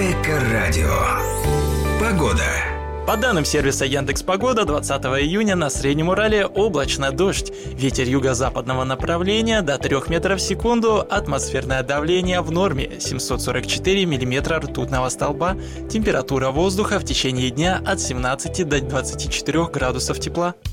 Эко-радио. Погода. По данным сервиса Яндекс.Погода, 20 июня на Среднем Урале облачно, дождь. Ветер юго-западного направления до 3 метров в секунду. Атмосферное давление в норме 744 миллиметра ртутного столба. Температура воздуха в течение дня от 17 до 24 градусов тепла.